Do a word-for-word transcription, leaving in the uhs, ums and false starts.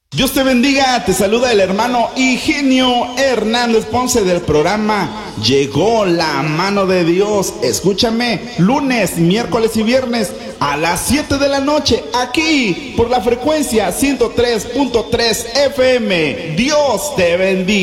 Dios te bendiga, te saluda el hermano Higinio Hernández Ponce del programa Llegó la Mano de Dios. Escúchame lunes, miércoles y viernes a las siete de la noche aquí por la frecuencia ciento tres punto tres F M. Dios te bendiga.